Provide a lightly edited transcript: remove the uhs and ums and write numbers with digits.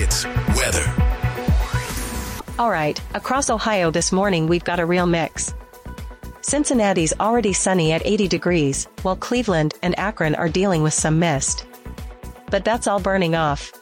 It's weather. All right, across Ohio this morning we've got a real mix. Cincinnati's already sunny at 80 degrees, while Cleveland and Akron are dealing with some mist. But that's all burning off,